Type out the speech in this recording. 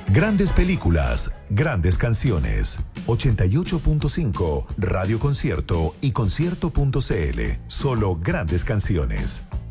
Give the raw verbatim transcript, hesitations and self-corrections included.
Grandes películas, grandes canciones. ochenta y ocho punto cinco, Radio Concierto y concierto punto c l. Solo grandes canciones.